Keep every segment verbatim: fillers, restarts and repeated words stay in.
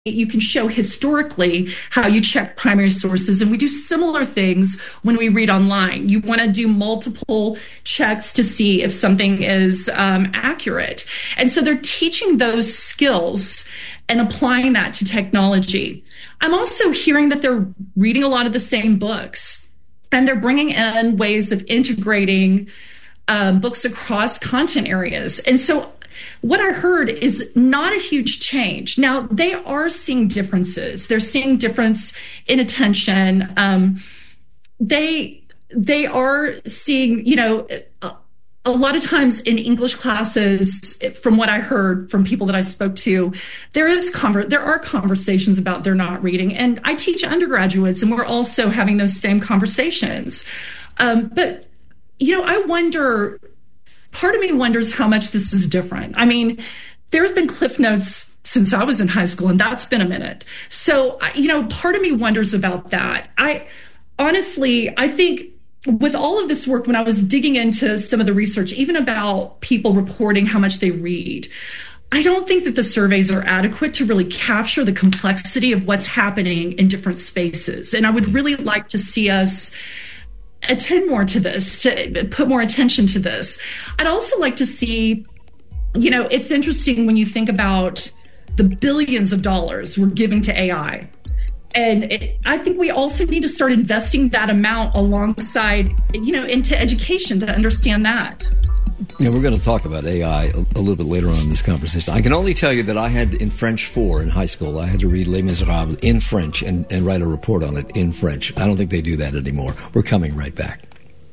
you can show historically how you check primary sources. And we do similar things when we read online. You want to do multiple checks to see if something is um, accurate. And so they're teaching those skills and applying that to technology. I'm also hearing that they're reading a lot of the same books, and they're bringing in ways of integrating um, books across content areas. And so what I heard is not a huge change. Now, they are seeing differences. They're seeing difference in attention. Um, they they are seeing, you know, a, a lot of times in English classes, from what I heard from people that I spoke to, there is conver- there are conversations about they're not reading. And I teach undergraduates, and we're also having those same conversations. Um, but, you know, I wonder... Part of me wonders how much this is different. I mean, there's been Cliff Notes since I was in high school, and that's been a minute. So, you know, part of me wonders about that. I honestly, I think with all of this work, when I was digging into some of the research, even about people reporting how much they read, I don't think that the surveys are adequate to really capture the complexity of what's happening in different spaces. And I would really like to see us attend more to this, to put more attention to this. I'd also like to see, you know, it's interesting when you think about the billions of dollars we're giving to A I. And it, I think we also need to start investing that amount alongside, you know, into education to understand that. Yeah, we're going to talk about A I a, a little bit later on in this conversation. I can only tell you that I had in French four in high school, I had to read Les Miserables in French and, and write a report on it in French. I don't think they do that anymore. We're coming right back.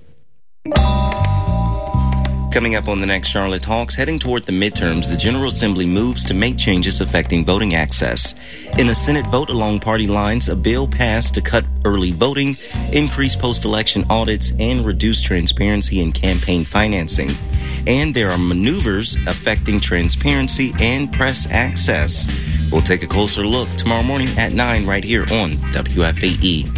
Coming up on the next Charlotte Talks, heading toward the midterms, the General Assembly moves to make changes affecting voting access. In a Senate vote along party lines, a bill passed to cut early voting, increase post-election audits, and reduce transparency in campaign financing. And there are maneuvers affecting transparency and press access. We'll take a closer look tomorrow morning at nine right here on W F A E.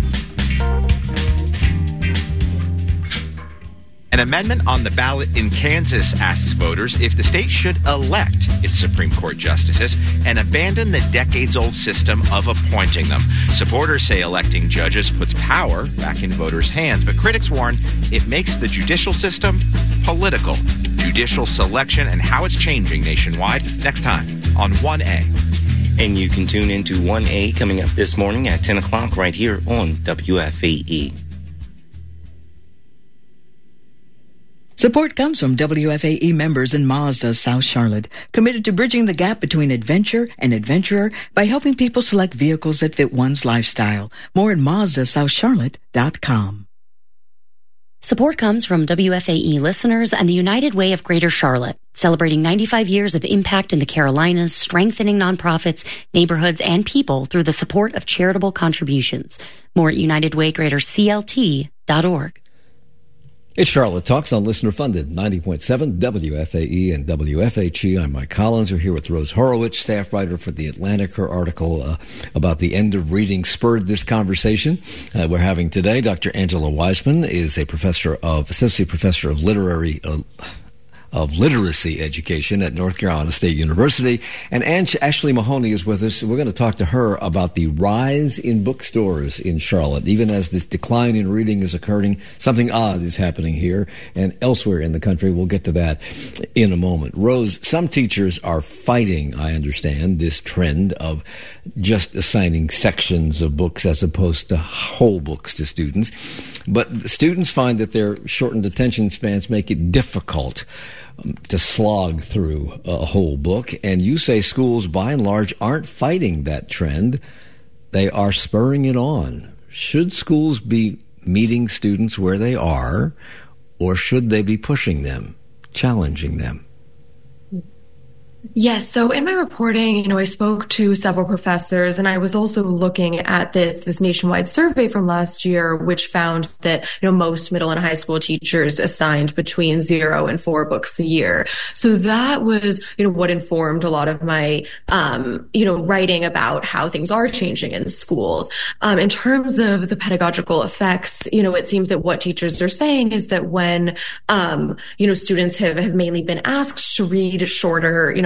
An amendment on the ballot in Kansas asks voters if the state should elect its Supreme Court justices and abandon the decades-old system of appointing them. Supporters say electing judges puts power back in voters' hands, but critics warn it makes the judicial system political. Judicial selection and how it's changing nationwide next time on one A. And you can tune into one A coming up this morning at ten o'clock right here on W F A E. Support comes from W F A E members in Mazda, South Charlotte, committed to bridging the gap between adventure and adventurer by helping people select vehicles that fit one's lifestyle. More at Mazda South Charlotte dot com. Support comes from W F A E listeners and the United Way of Greater Charlotte, celebrating ninety-five years of impact in the Carolinas, strengthening nonprofits, neighborhoods, and people through the support of charitable contributions. More at United Way Greater C L T dot org. It's Charlotte Talks on listener-funded ninety point seven W F A E and W F H E. I'm Mike Collins. We're here with Rose Horowitz, staff writer for The Atlantic. Her article uh, about the end of reading spurred this conversation uh, we're having today. Doctor Angela Wiseman is a professor of, associate professor of literary uh, of literacy education at North Carolina State University. And Ange, Ashley Mahoney is with us. We're going to talk to her about the rise in bookstores in Charlotte. Even as this decline in reading is occurring, something odd is happening here and elsewhere in the country. We'll get to that in a moment. Rose, some teachers are fighting, I understand, this trend of just assigning sections of books as opposed to whole books to students. But students find that their shortened attention spans make it difficult to slog through a whole book. And you say schools, by and large, aren't fighting that trend. They are spurring it on. Should schools be meeting students where they are, or should they be pushing them, challenging them? Yes. So in my reporting, you know, I spoke to several professors, and I was also looking at this, this nationwide survey from last year, which found that, you know, most middle and high school teachers assigned between zero and four books a year. So that was, you know, what informed a lot of my, um, you know, writing about how things are changing in schools. Um, in terms of the pedagogical effects, you know, it seems that what teachers are saying is that when, um, you know, students have, have mainly been asked to read shorter, you know,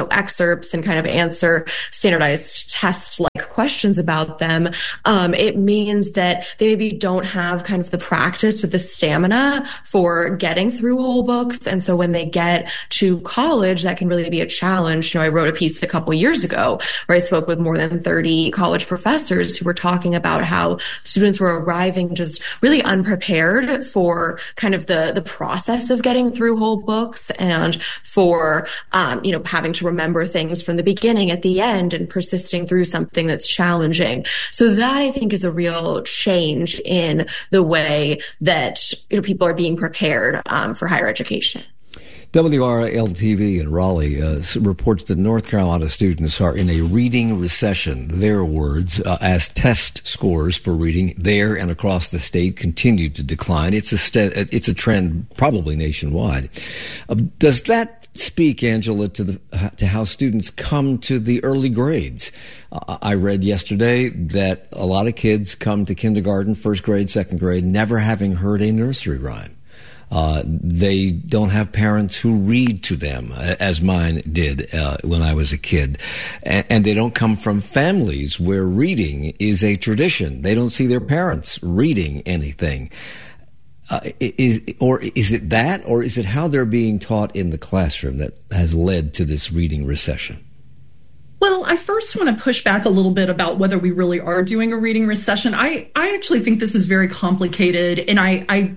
excerpts and kind of answer standardized test-like questions about them, um, it means that they maybe don't have kind of the practice with the stamina for getting through whole books. And so when they get to college, that can really be a challenge. You know, I wrote a piece a couple years ago where I spoke with more than thirty college professors who were talking about how students were arriving just really unprepared for kind of the, the process of getting through whole books and for, um, you know, having to remember things from the beginning at the end and persisting through something that's challenging. So that, I think, is a real change in the way that, you know, people are being prepared um, for higher education. W R L T V in Raleigh uh, reports that North Carolina students are in a reading recession. Their words, uh, as test scores for reading there and across the state continue to decline. It's a st- it's a trend probably nationwide. Uh, does that speak, Angela, to the to how students come to the early grades? Uh, I read yesterday that a lot of kids come to kindergarten, first grade, second grade, never having heard a nursery rhyme. Uh, they don't have parents who read to them, as mine did uh, when I was a kid. And, and they don't come from families where reading is a tradition. They don't see their parents reading anything. Uh, is, or is it that, or is it how they're being taught in the classroom that has led to this reading recession? Well, I first want to push back a little bit about whether we really are doing a reading recession. I, I actually think this is very complicated, and I... I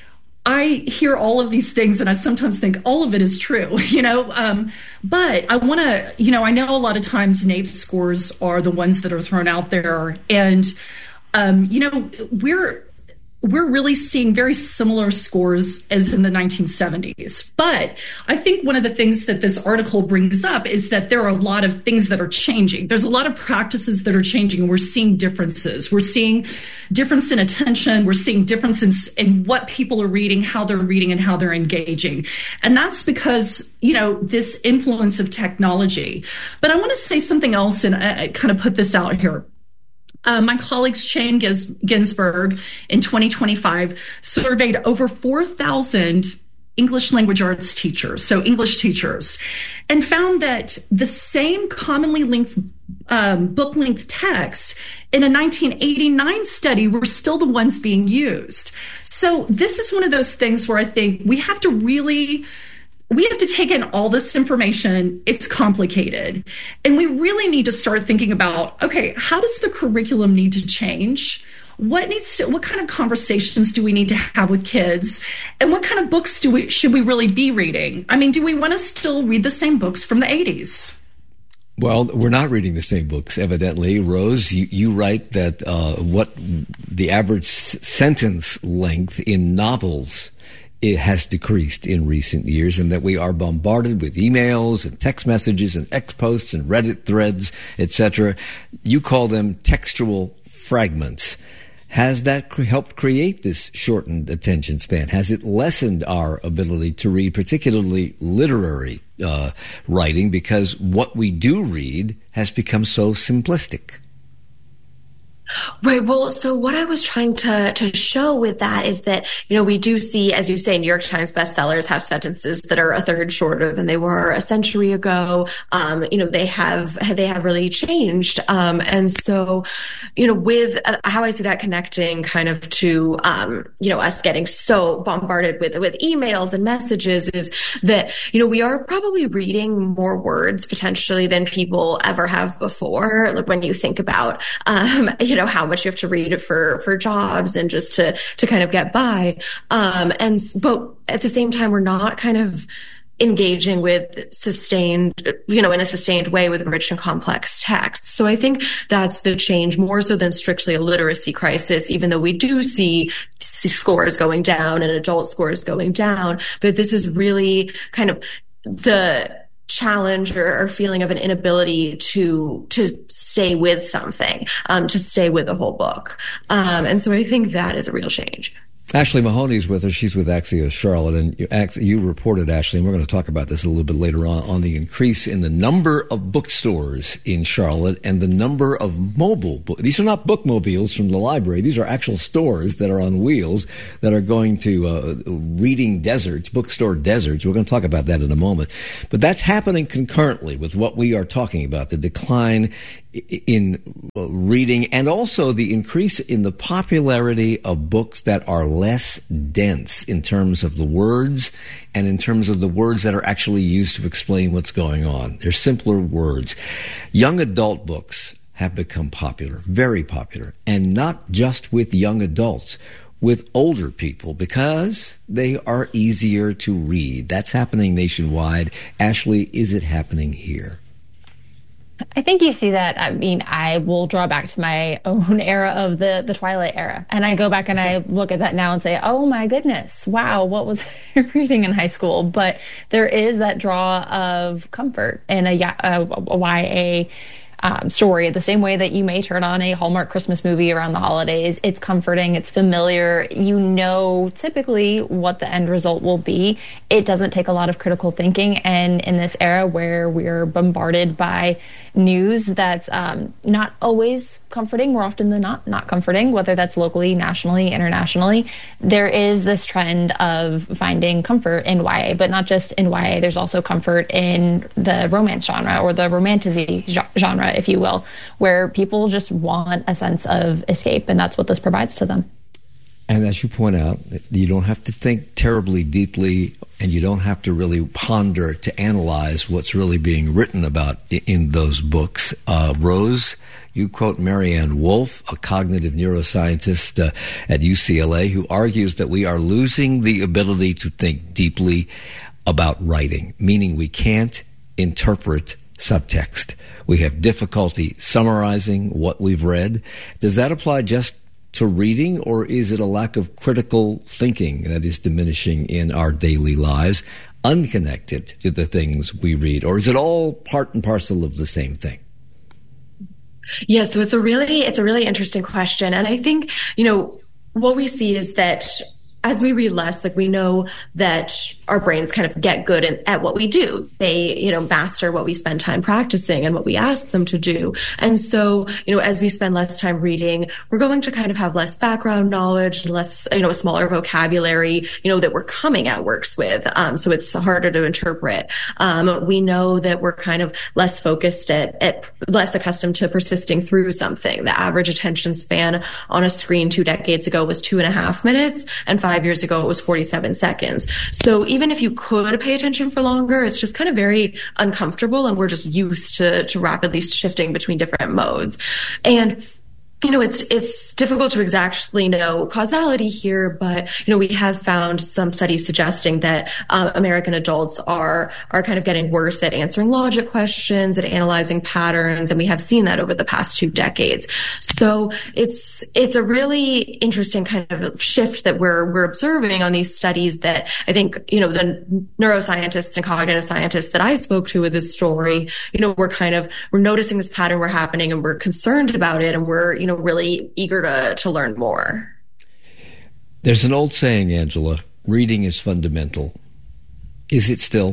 I hear all of these things and I sometimes think all of it is true, you know, um, but I want to, you know, I know a lot of times NAEP scores are the ones that are thrown out there. And, um, you know, we're, we're really seeing very similar scores as in the nineteen seventies. But I think one of the things that this article brings up is that there are a lot of things that are changing. There's a lot of practices that are changing, and we're seeing differences. We're seeing difference in attention. We're seeing differences in, in what people are reading, how they're reading, and how they're engaging. And that's because, you know, this influence of technology. But I want to say something else and I, I kind of put this out here. Uh, my colleague Shane Gins- Ginsberg in twenty twenty-five surveyed over four thousand English language arts teachers, so English teachers, and found that the same commonly linked um, book length texts in a nineteen eighty-nine study were still the ones being used. So this is one of those things where I think we have to really We have to take in all this information. It's complicated. And we really need to start thinking about, okay, how does the curriculum need to change? What needs to, what kind of conversations do we need to have with kids? And what kind of books do we, should we really be reading? I mean, do we want to still read the same books from the eighties? Well, we're not reading the same books, evidently. Rose, you, you write that uh, what the average s- sentence length in novels it has decreased in recent years, and that we are bombarded with emails and text messages and X posts and Reddit threads, et cetera. You call them textual fragments. Has that cre- helped create this shortened attention span? Has it lessened our ability to read, particularly literary uh, writing, because what we do read has become so simplistic? Right. Well, so what I was trying to, to show with that is that, you know, we do see, as you say, New York Times bestsellers have sentences that are a third shorter than they were a century ago. Um, you know, they have, they have really changed. Um, and so, you know, with uh, how I see that connecting kind of to, um, you know, us getting so bombarded with, with emails and messages is that, you know, we are probably reading more words potentially than people ever have before. Like when you think about, um, you know, know, how much you have to read for, for jobs and just to, to kind of get by. Um, and, but at the same time, we're not kind of engaging with sustained, you know, in a sustained way with rich and complex texts. So I think that's the change more so than strictly a literacy crisis, even though we do see scores going down and adult scores going down. But this is really kind of the challenge or, or feeling of an inability to to stay with something, um, to stay with the whole book. Um, and so I think that is a real change. Ashley Mahoney's with us. She's with Axios Charlotte, and you, you reported, Ashley, and we're going to talk about this a little bit later on, on the increase in the number of bookstores in Charlotte and the number of mobile books. These are not bookmobiles from the library. These are actual stores that are on wheels that are going to uh, reading deserts, bookstore deserts. We're going to talk about that in a moment. But that's happening concurrently with what we are talking about, the decline in reading and also the increase in the popularity of books that are less dense in terms of the words and in terms of the words that are actually used to explain what's going on. They're simpler words. Young adult books have become popular, very popular, and not just with young adults, with older people, because they are easier to read. That's happening nationwide. Ashley, is it happening here? I think you see that. I mean, I will draw back to my own era of the, the Twilight era. And I go back and I look at that now and say, oh my goodness, wow, what was I reading in high school? But there is that draw of comfort in a, a, a Y A Um, story, the same way that you may turn on a Hallmark Christmas movie around the holidays. It's comforting, it's familiar. You know typically what the end result will be. It doesn't take a lot of critical thinking. And in this era where we're bombarded by news that's um, not always comforting, more often than not, not comforting, whether that's locally, nationally, internationally, there is this trend of finding comfort in Y A, but not just in Y A. There's also comfort in the romance genre or the romantasy genre, if you will, where people just want a sense of escape, and that's what this provides to them. And as you point out, you don't have to think terribly deeply, and you don't have to really ponder to analyze what's really being written about in those books. Uh, Rose, you quote Marianne Wolf, a cognitive neuroscientist uh, at U C L A, who argues that we are losing the ability to think deeply about writing, meaning we can't interpret subtext. We have difficulty summarizing what we've read. Does that apply just to reading, or is it a lack of critical thinking that is diminishing in our daily lives, unconnected to the things we read? Or is it all part and parcel of the same thing? Yeah, so it's a really, it's a really interesting question. And I think, you know, what we see is that as we read less, like we know that our brains kind of get good at, at what we do. They, you know, master what we spend time practicing and what we ask them to do. And so, you know, as we spend less time reading, we're going to kind of have less background knowledge, less, you know, a smaller vocabulary, you know, that we're coming at works with. Um, so it's harder to interpret. Um, we know that we're kind of less focused at, at less accustomed to persisting through something. The average attention span on a screen two decades ago was two and a half minutes, and five Five years ago, it was forty-seven seconds. So even if you could pay attention for longer, it's just kind of very uncomfortable, and we're just used to, to rapidly shifting between different modes. And you know, it's, it's difficult to exactly know causality here, but, you know, we have found some studies suggesting that, um, American adults are, are kind of getting worse at answering logic questions, at analyzing patterns. And we have seen that over the past two decades. So it's, it's a really interesting kind of shift that we're, we're observing on these studies that I think, you know, the neuroscientists and cognitive scientists that I spoke to with this story, you know, we're kind of, we're noticing this pattern we're happening, and we're concerned about it, and we're, you know, really eager to, to learn more. There's an old saying, Angela, reading is fundamental. Is it still?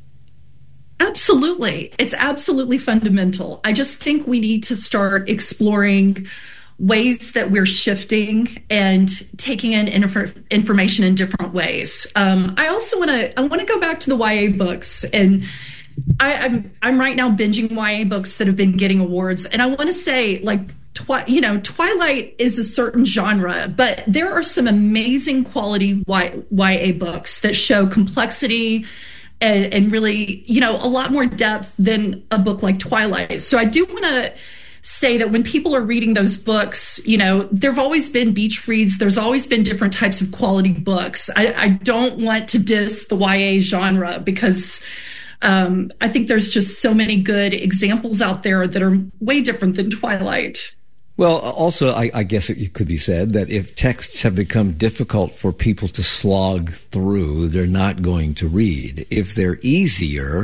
Absolutely. It's absolutely fundamental. I just think we need to start exploring ways that we're shifting and taking in inf- information in different ways. Um, I also want to I want to go back to the Y A books, and I, I'm I'm right now binging Y A books that have been getting awards, and I want to say, like, Twi- you know, Twilight is a certain genre, but there are some amazing quality y- YA books that show complexity and, and really, you know, a lot more depth than a book like Twilight. So I do want to say that when people are reading those books, you know, there have always been beach reads. There's always been different types of quality books. I, I don't want to diss the Y A genre, because um, I think there's just so many good examples out there that are way different than Twilight. Well, also, I, I guess it could be said that if texts have become difficult for people to slog through, they're not going to read. If they're easier,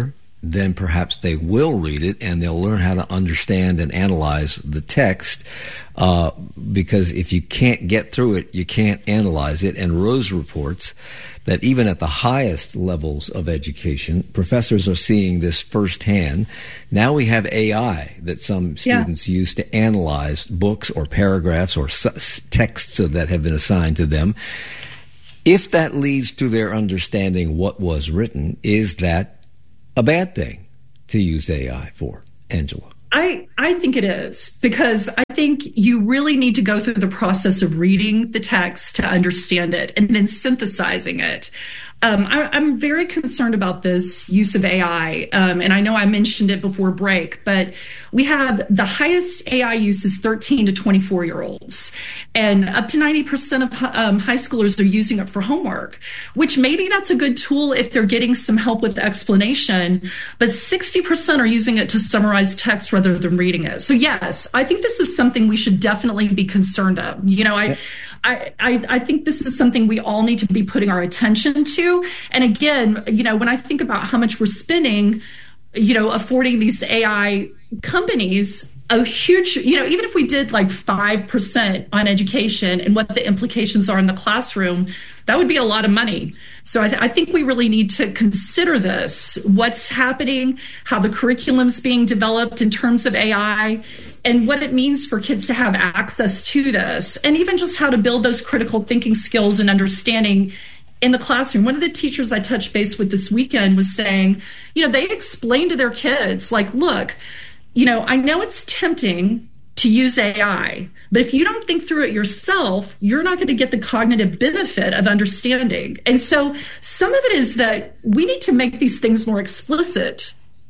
then perhaps they will read it and they'll learn how to understand and analyze the text. Uh, because if you can't get through it, you can't analyze it. And Rose reports that even at the highest levels of education, professors are seeing this firsthand. Now we have A I that some students yeah. use to analyze books or paragraphs or su- texts that have been assigned to them. If that leads to their understanding what was written, is that a bad thing to use A I for, Angela? I, I think it is, because I think you really need to go through the process of reading the text to understand it and then synthesizing it. Um, I, I'm very concerned about this use of A I, um, and I know I mentioned it before break, but we have the highest A I use is thirteen to twenty-four year olds, and up to ninety percent of um, high schoolers are using it for homework, which maybe that's a good tool if they're getting some help with the explanation, but sixty percent are using it to summarize text rather than reading it. So yes, I think this is something we should definitely be concerned of. You know, I, I, I, I think this is something we all need to be putting our attention to. And again, you know, when I think about how much we're spending, you know, affording these A I companies a huge, you know, even if we did like five percent on education and what the implications are in the classroom, that would be a lot of money. So I, th- I think we really need to consider this, what's happening, how the curriculum's being developed in terms of A I, and what it means for kids to have access to this, and even just how to build those critical thinking skills and understanding in the classroom. One of the teachers I touched base with this weekend was saying, you know, they explained to their kids, like, look, you know, I know it's tempting to use A I, but if you don't think through it yourself, you're not going to get the cognitive benefit of understanding. And so some of it is that we need to make these things more explicit.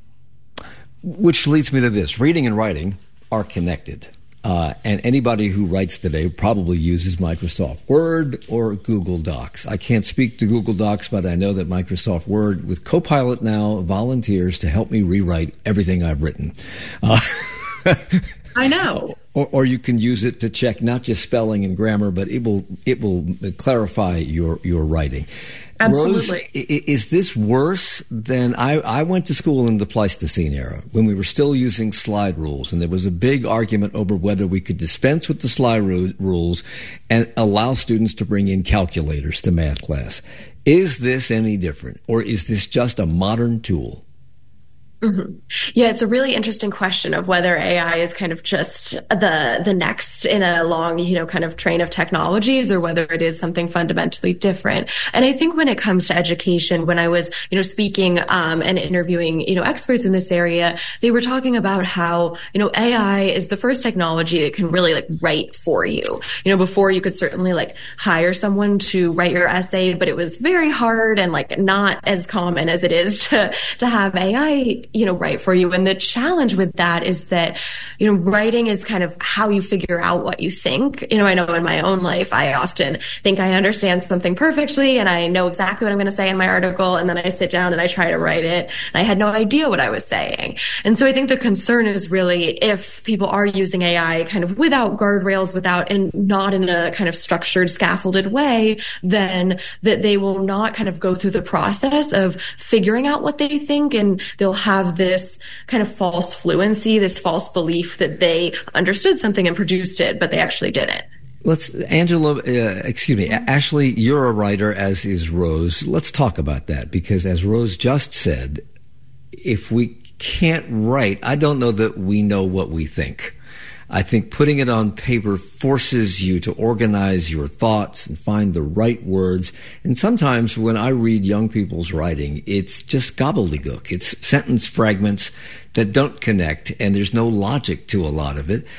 Which leads me to this. Reading and writing are connected. Uh, and anybody who writes today probably uses Microsoft Word or Google Docs. I can't speak to Google Docs, but I know that Microsoft Word with Copilot now volunteers to help me rewrite everything I've written. Uh, I know. Or, or you can use it to check not just spelling and grammar, but it will it will clarify your, your writing. Absolutely. Rose, is this worse than I, I went to school in the Pleistocene era when we were still using slide rules, and there was a big argument over whether we could dispense with the slide rules and allow students to bring in calculators to math class. Is this any different, or is this just a modern tool? Mm-hmm. Yeah, it's a really interesting question of whether A I is kind of just the the next in a long, you know, kind of train of technologies, or whether it is something fundamentally different. And I think when it comes to education, when I was, you know, speaking um, and interviewing, you know, experts in this area, they were talking about how, you know, A I is the first technology that can really like write for you. You know, before you could certainly like hire someone to write your essay, but it was very hard and like not as common as it is to to have A I, you know, write for you. And the challenge with that is that, you know, writing is kind of how you figure out what you think. You know, I know in my own life, I often think I understand something perfectly and I know exactly what I'm going to say in my article. And then I sit down and I try to write it. And I had no idea what I was saying. And so I think the concern is really if people are using A I kind of without guardrails, without, and not in a kind of structured, scaffolded way, then that they will not kind of go through the process of figuring out what they think, and they'll have this kind of false fluency, this false belief that they understood something and produced it, but they actually didn't. Let's, Angela, uh, excuse me, Ashley, you're a writer, as is Rose. Let's talk about that, because as Rose just said, if we can't write, I don't know that we know what we think. I think putting it on paper forces you to organize your thoughts and find the right words. And sometimes when I read young people's writing, it's just gobbledygook. It's sentence fragments that don't connect, and there's no logic to a lot of it.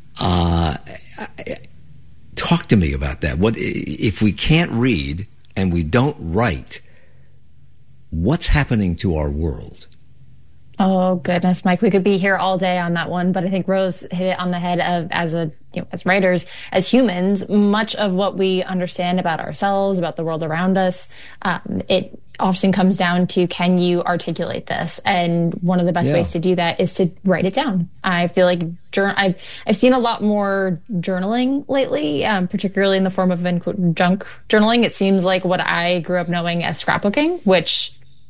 Uh, talk to me about that. What if we can't read and we don't write? What's happening to our world? Oh, goodness, Mike, we could be here all day on that one, but I think Rose hit it on the head of, as a, you know, as writers, as humans, much of what we understand about ourselves, about the world around us, um, it often comes down to, can you articulate this? And one of the best yeah. ways to do that is to write it down. I feel like jur- I've, I've seen a lot more journaling lately, um, particularly in the form of, in quote, junk journaling. It seems like what I grew up knowing as scrapbooking, which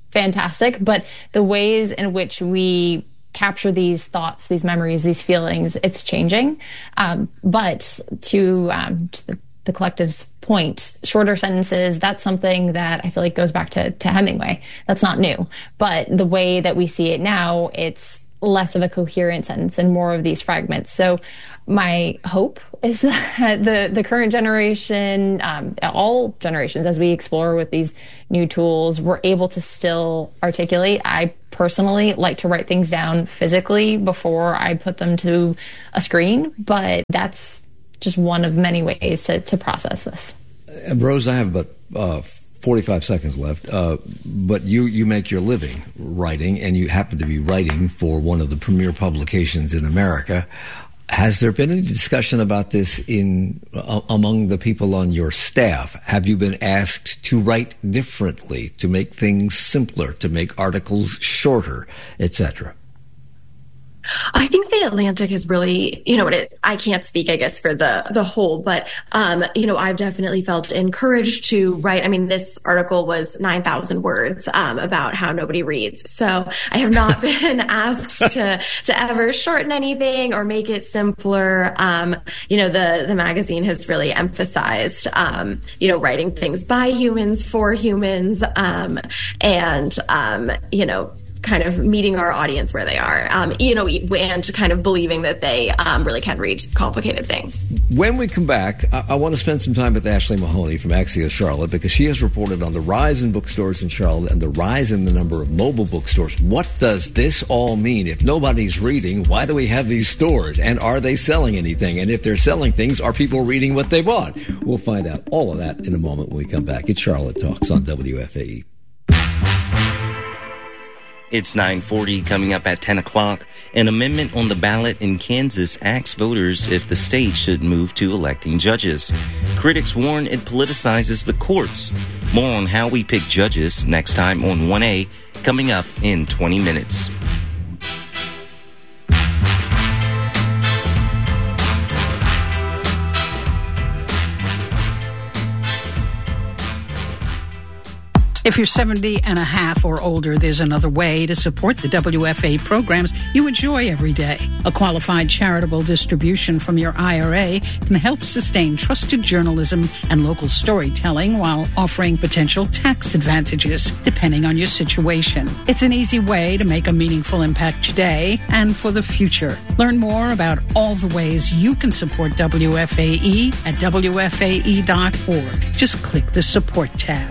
fantastic, but the ways in which we capture these thoughts, these memories, these feelings, it's changing. Um, but to, um, to the, the collective's point, shorter sentences, that's something that I feel like goes back to, to Hemingway. That's not new. But the way that we see it now, it's less of a coherent sentence and more of these fragments. So my hope is that the, the current generation, um, all generations, as we explore with these new tools, we're able to still articulate. I personally like to write things down physically before I put them to a screen, but that's just one of many ways to, to process this. Uh, Rose, I have about uh, forty-five seconds left, uh, but you, you make your living writing, and you happen to be writing for one of the premier publications in America. Has there been any discussion about this in uh, among the people on your staff? Have you been asked to write differently, to make things simpler, to make articles shorter, et cetera? I think the Atlantic is really, you know, it, I can't speak, I guess, for the, the whole, but, um, you know, I've definitely felt encouraged to write. I mean, this article was nine thousand words, um, about how nobody reads. So I have not been asked to, to ever shorten anything or make it simpler. Um, you know, the, the magazine has really emphasized, um, you know, writing things by humans for humans, um, and, um, you know, kind of meeting our audience where they are, um, you know, and kind of believing that they um, really can read complicated things. When we come back, I, I want to spend some time with Ashley Mahoney from Axios Charlotte, because she has reported on the rise in bookstores in Charlotte and the rise in the number of mobile bookstores. What does this all mean? If nobody's reading, why do we have these stores? And are they selling anything? And if they're selling things, are people reading what they bought? We'll find out all of that in a moment when we come back. It's Charlotte Talks on W F A E. It's nine forty. Coming up at ten o'clock. An amendment on the ballot in Kansas asks voters if the state should move to electing judges. Critics warn it politicizes the courts. More on how we pick judges next time on one A, coming up in twenty minutes. If you're seventy and a half or older, there's another way to support the W F A programs you enjoy every day. A qualified charitable distribution from your I R A can help sustain trusted journalism and local storytelling while offering potential tax advantages, depending on your situation. It's an easy way to make a meaningful impact today and for the future. Learn more about all the ways you can support W F A E at W F A E dot org. Just click the support tab.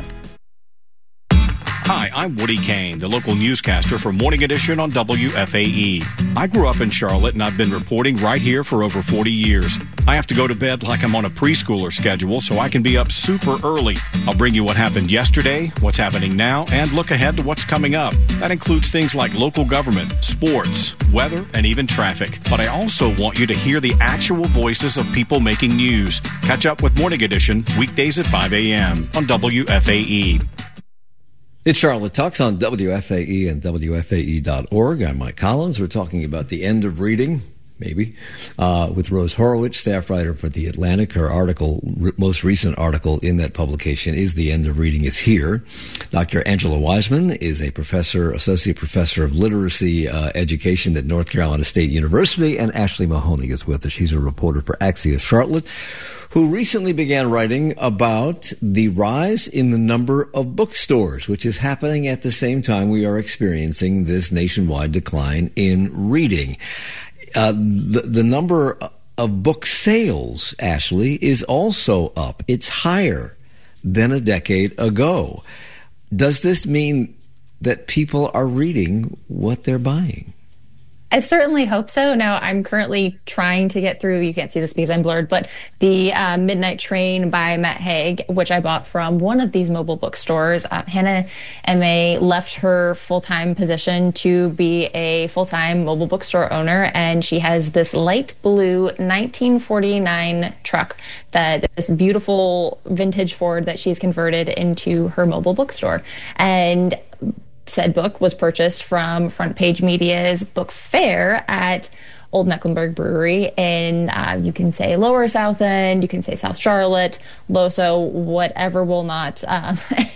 Hi, I'm Woody Kane, the local newscaster for Morning Edition on W F A E. I grew up in Charlotte, and I've been reporting right here for over forty years. I have to go to bed like I'm on a preschooler schedule, so I can be up super early. I'll bring you what happened yesterday, what's happening now, and look ahead to what's coming up. That includes things like local government, sports, weather, and even traffic. But I also want you to hear the actual voices of people making news. Catch up with Morning Edition weekdays at five a.m. on W F A E. It's Charlotte Talks on W F A E and W F A E dot org. I'm Mike Collins. We're talking about the end of reading, maybe, uh, with Rose Horowitz, staff writer for The Atlantic. Her article, re- most recent article in that publication is The End of Reading is Here. Doctor Angela Wiseman is a professor, associate professor of literacy uh, education at North Carolina State University, and Ashley Mahoney is with us. She's a reporter for Axios Charlotte, who recently began writing about the rise in the number of bookstores, which is happening at the same time we are experiencing this nationwide decline in reading. Uh, the, the number of book sales, Ashley, is also up. It's higher than a decade ago. Does this mean that people are reading what they're buying? I certainly hope so. Now, I'm currently trying to get through, you can't see this because I'm blurred, but the uh, Midnight Train by Matt Haig, which I bought from one of these mobile bookstores. Uh, Hannah M A left her full-time position to be a full-time mobile bookstore owner, and she has this light blue nineteen forty-nine truck, that this beautiful vintage Ford that she's converted into her mobile bookstore. And said book was purchased from Front Page Media's book fair at Old Mecklenburg Brewery in, uh, you can say Lower South End, you can say South Charlotte, Loso, whatever will not uh,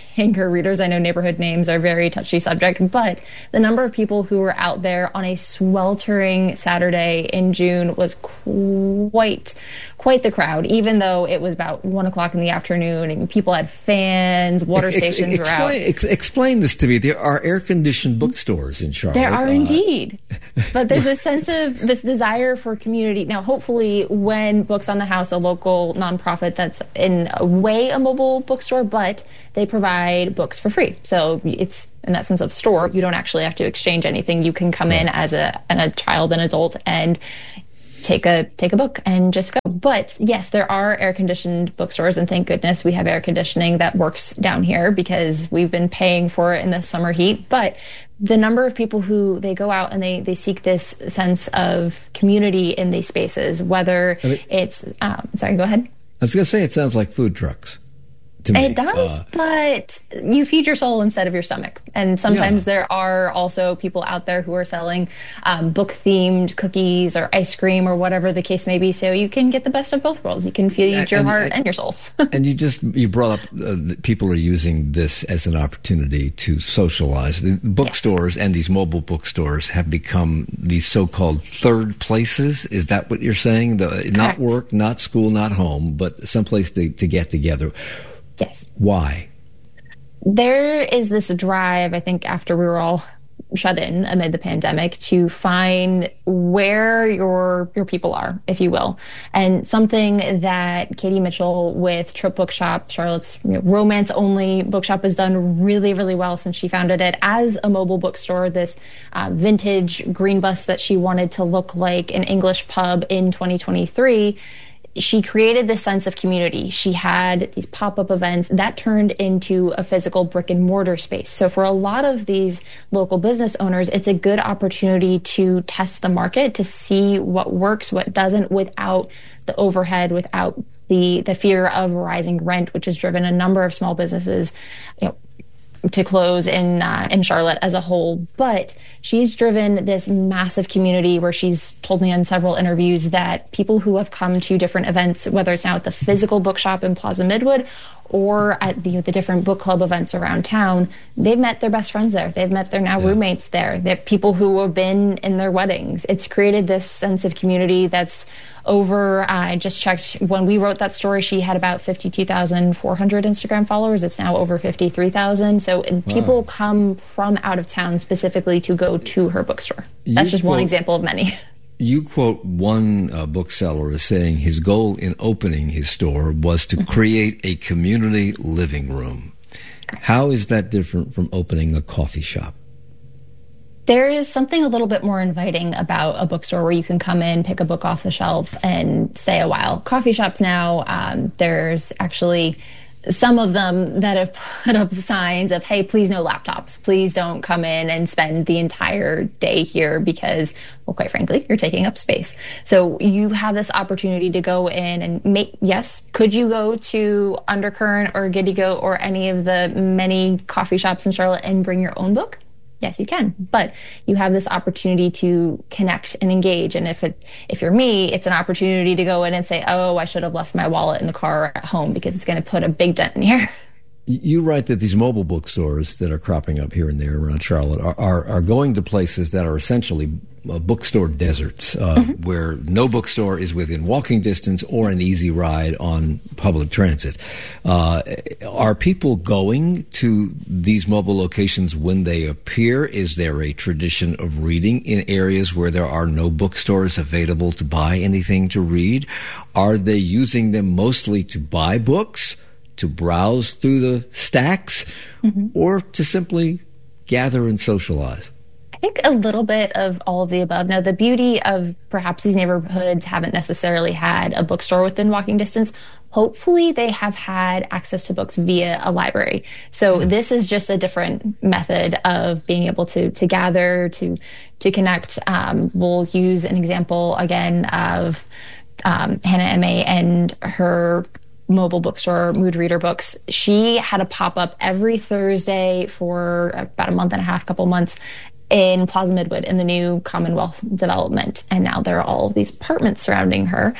paying her readers. I know neighborhood names are a very touchy subject, but the number of people who were out there on a sweltering Saturday in June was quite, quite the crowd, even though it was about one o'clock in the afternoon and people had fans, water ex- stations ex- were out. Ex- explain this to me. There are air-conditioned bookstores in Charlotte. There are uh, indeed. But there's a sense of this desire for community. Now, hopefully, when Books on the House, a local nonprofit that's in a way a mobile bookstore, but they provide books for free. So it's, in that sense of store, you don't actually have to exchange anything. You can come right. in as a, and a child and adult and take a take a book and just go. But yes, there are air-conditioned bookstores, and thank goodness we have air conditioning that works down here because we've been paying for it in the summer heat. But the number of people who they go out and they, they seek this sense of community in these spaces, whether I mean, it's, um, sorry, go ahead. I was going to say, it sounds like food trucks. To me. It does, uh, but you feed your soul instead of your stomach. And sometimes yeah. there are also people out there who are selling um, book-themed cookies or ice cream or whatever the case may be. So you can get the best of both worlds. You can feed and, your heart and, and your soul. And you just you brought up uh, that people are using this as an opportunity to socialize. The bookstores yes. and these mobile bookstores have become these so-called third places. Is that what you're saying? The, not work, not school, not home, but someplace to, to get together. Yes. Why? There is this drive, I think, after we were all shut in amid the pandemic, to find where your your people are, if you will. And something that Katie Mitchell with Trope Bookshop, Charlotte's you know, romance-only bookshop, has done really, really well since she founded it as a mobile bookstore, this uh, vintage green bus that she wanted to look like an English pub in twenty twenty-three. She created this sense of community. She had these pop-up events that turned into a physical brick and mortar space. So for a lot of these local business owners, it's a good opportunity to test the market, to see what works, what doesn't, without the overhead, without the the fear of rising rent, which has driven a number of small businesses, you know, to close in uh, in Charlotte as a whole. But she's driven this massive community where she's told me in several interviews that people who have come to different events, whether it's now at the physical bookshop in Plaza Midwood or at the, the different book club events around town, they've met their best friends there. They've met their now yeah. roommates there. They're people who have been in their weddings. It's created this sense of community that's over, uh, I just checked, when we wrote that story, she had about fifty-two thousand four hundred Instagram followers. It's now over fifty-three thousand. So wow. people come from out of town specifically to go to her bookstore. That's you just quote, one example of many. You quote one uh, bookseller as saying his goal in opening his store was to create a community living room. How is that different from opening a coffee shop? There is something a little bit more inviting about a bookstore where you can come in, pick a book off the shelf, and stay a while. Coffee shops now, um, there's actually some of them that have put up signs of, hey, please no laptops. Please don't come in and spend the entire day here because, well, quite frankly, you're taking up space. So you have this opportunity to go in and make, yes, could you go to Undercurrent or Giddy Goat or any of the many coffee shops in Charlotte and bring your own book? Yes, you can, but you have this opportunity to connect and engage. And if it, if you're me, it's an opportunity to go in and say, oh, I should have left my wallet in the car at home because it's going to put a big dent in here. You write that these mobile bookstores that are cropping up here and there around Charlotte are, are, are going to places that are essentially uh, bookstore deserts, uh, mm-hmm. where no bookstore is within walking distance or an easy ride on public transit. Uh, are people going to these mobile locations when they appear? Is there a tradition of reading in areas where there are no bookstores available to buy anything to read? Are they using them mostly to buy books, to browse through the stacks, mm-hmm. or to simply gather and socialize? I think a little bit of all of the above. Now, the beauty of perhaps these neighborhoods haven't necessarily had a bookstore within walking distance. Hopefully, they have had access to books via a library. So mm-hmm. this is just a different method of being able to to gather, to to connect. Um, we'll use an example again of um, Hannah M A and her mobile bookstore, Mood Reader Books. She had a pop-up every Thursday for about a month and a half, couple months in Plaza Midwood in the new Commonwealth development. And now there are all of these apartments surrounding her.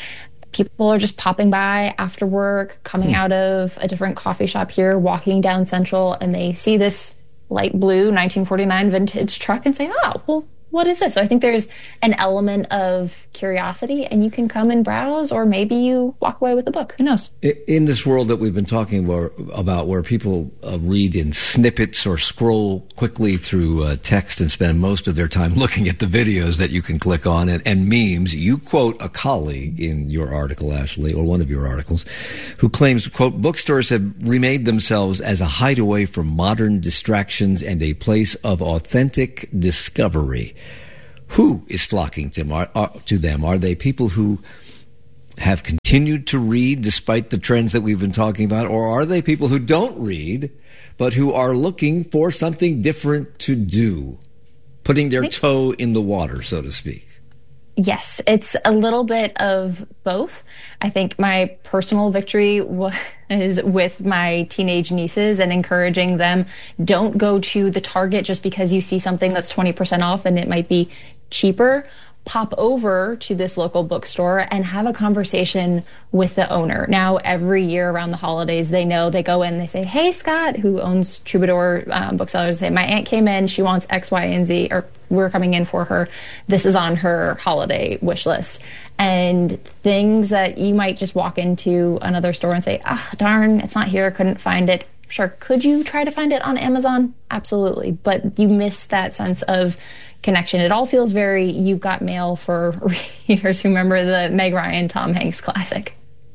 people are just popping by after work, coming out of a different coffee shop here, walking down Central, and they see this light blue nineteen forty-nine vintage truck and say, oh, well, what is this? So I think there's an element of curiosity, and you can come and browse, or maybe you walk away with a book. Who knows? In this world that we've been talking about, where people uh, read in snippets or scroll quickly through uh, text and spend most of their time looking at the videos that you can click on and, and memes, you quote a colleague in your article, Ashley, or one of your articles, who claims, quote, bookstores have remade themselves as a hideaway from modern distractions and a place of authentic discovery. Who is flocking to them? Are, are, to them? Are they people who have continued to read despite the trends that we've been talking about, or are they people who don't read but who are looking for something different to do, putting their toe in the water, so to speak? Yes, it's a little bit of both. I think my personal victory was with my teenage nieces and encouraging them, don't go to the Target just because you see something that's twenty percent off and it might be cheaper. Pop over to this local bookstore and have a conversation with the owner. Now, every year around the holidays, they know, they go in, they say, hey, Scott, who owns Troubadour um, Booksellers, say, my aunt came in, she wants X, Y, and Z, or we're coming in for her. This is on her holiday wish list. And things that you might just walk into another store and say, ah, darn, it's not here, couldn't find it. Sure, could you try to find it on Amazon? Absolutely. But you miss that sense of connection. It all feels very You've Got Mail for readers who remember the Meg Ryan, Tom Hanks classic.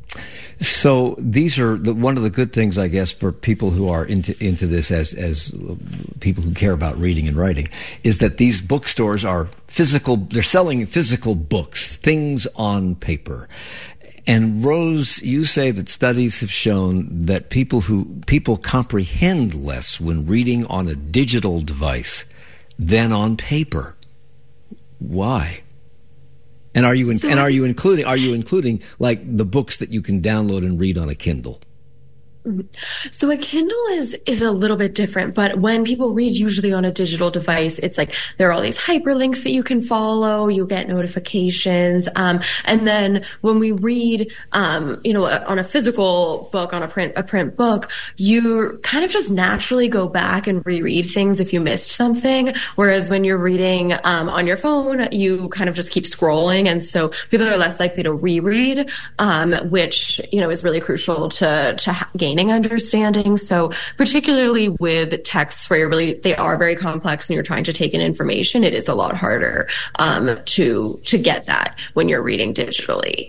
So these are the, one of the good things, I guess, for people who are into into this as as people who care about reading and writing, is that these bookstores are physical. They're selling physical books, things on paper. And Rose, you say that studies have shown that people who people comprehend less when reading on a digital device than on paper. Why? And are you in, so and are you including are you including like the books that you can download and read on a Kindle? So a Kindle is is a little bit different, but when people read usually on a digital device, it's like there are all these hyperlinks that you can follow, you get notifications, um, and then when we read, um, you know, on a physical book, on a print a print book, you kind of just naturally go back and reread things if you missed something. Whereas when you're reading um, on your phone, you kind of just keep scrolling, and so people are less likely to reread, um, which you know is really crucial to to ha- gain understanding. So particularly with texts where you're really, they are very complex and you're trying to take in information, it is a lot harder um, to to get that when you're reading digitally.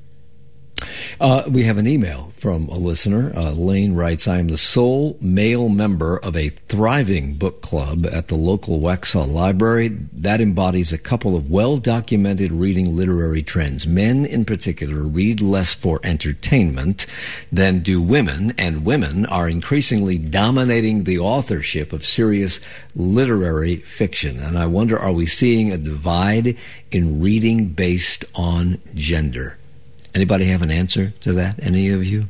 Uh, we have an email from a listener. Uh, Lane writes, I am the sole male member of a thriving book club at the local Waxhaw Library that embodies a couple of well-documented reading literary trends. Men, in particular, read less for entertainment than do women, and women are increasingly dominating the authorship of serious literary fiction. And I wonder, are we seeing a divide in reading based on gender? Anybody have an answer to that? Any of you?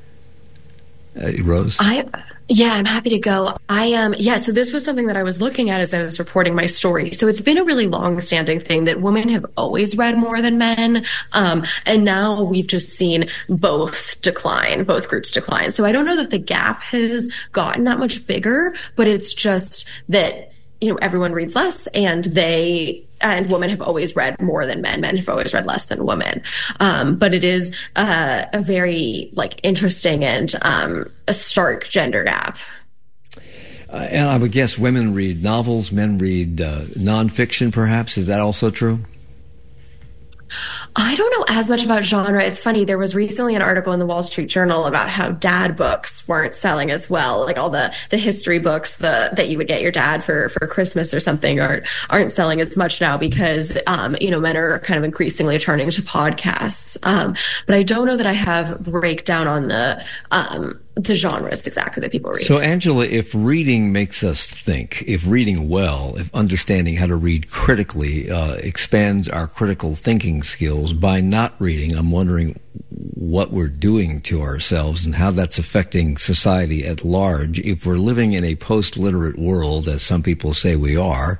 Uh, Rose? I, yeah, I'm happy to go. I um, yeah, so this was something that I was looking at as I was reporting my story. So it's been a really long-standing thing that women have always read more than men. Um, and now we've just seen both decline, both groups decline. So I don't know that the gap has gotten that much bigger, but it's just that, you know, everyone reads less and they, and women have always read more than men. Men have always read less than women. Um, but it is uh, a very like interesting and um, a stark gender gap. Uh, and I would guess women read novels, men read uh, nonfiction, perhaps. Is that also true? I don't know as much about genre. It's funny. There was recently an article in the Wall Street Journal about how dad books weren't selling as well. Like all the, the history books the, that you would get your dad for, for Christmas or something aren't, aren't selling as much now because, um, you know, men are kind of increasingly turning to podcasts. Um, but I don't know that I have breakdown on the, um, the genres exactly that people read. So, Angela, if reading makes us think, if reading well, if understanding how to read critically uh, expands our critical thinking skills, by not reading, I'm wondering what we're doing to ourselves and how that's affecting society at large. If we're living in a post-literate world, as some people say we are,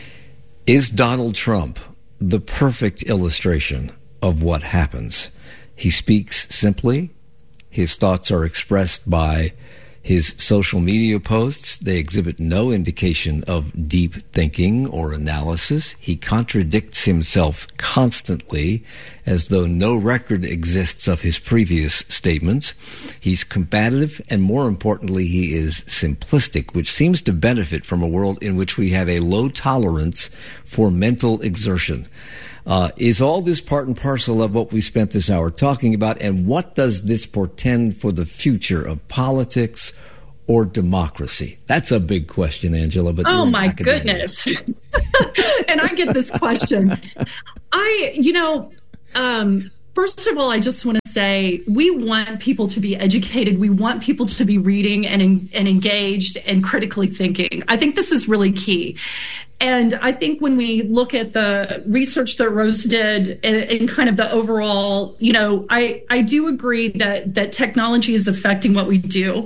is Donald Trump the perfect illustration of what happens? He speaks simply. His thoughts are expressed by his social media posts. They exhibit no indication of deep thinking or analysis. He contradicts himself constantly, as though no record exists of his previous statements. He's combative, and more importantly, he is simplistic, which seems to benefit from a world in which we have a low tolerance for mental exertion. Uh, is all this part and parcel of what we spent this hour talking about, and what does this portend for the future of politics or democracy? That's a big question, Angela. But oh my goodness! And I get this question. I, you know, um, first of all, I just want to say we want people to be educated. We want people to be reading and and engaged and critically thinking. I think this is really key. And I think when we look at the research that Rose did and kind of the overall, you know, I, I do agree that, that technology is affecting what we do.